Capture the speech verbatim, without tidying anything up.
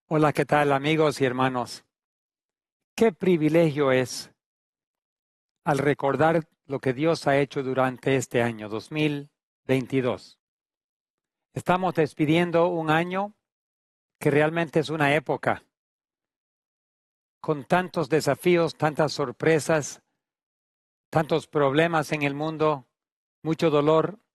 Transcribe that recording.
Hola, ¿qué tal amigos y hermanos? Qué privilegio es al recordar lo que Dios ha hecho durante este año dos mil veintidós. Estamos despidiendo un año que realmente es una época con tantos desafíos, tantas sorpresas, tantos problemas en el mundo, mucho dolor,